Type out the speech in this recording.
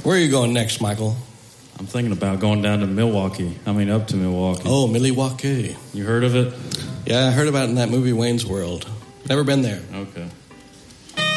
Where are you going next, Michael? I'm thinking about going down to Milwaukee. Up to Milwaukee. Oh, Milwaukee. You heard of it? Yeah, I heard about it in that movie Wayne's World. Never been there. Okay.